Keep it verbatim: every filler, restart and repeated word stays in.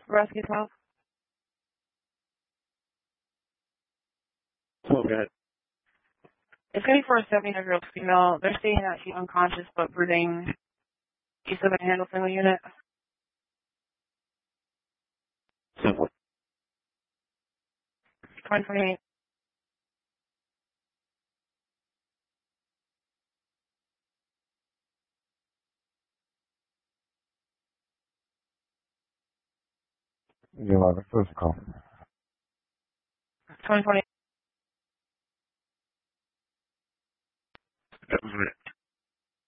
Rescue Health. Oh, God. It's going to be for a seventy-nine-year-old female. They're stating that she's unconscious but breathing. You still going to handle single unit? Simple. twenty twenty-eight. You're like a first call. twenty twenty.